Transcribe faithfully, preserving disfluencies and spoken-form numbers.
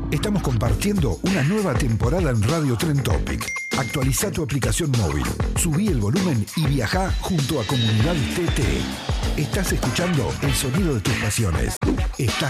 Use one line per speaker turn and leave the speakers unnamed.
Estamos compartiendo una nueva temporada en Radio Tren Topic. Actualiza tu aplicación móvil, subí el volumen y viajá junto a Comunidad T T. Estás escuchando el sonido de tus pasiones. Estás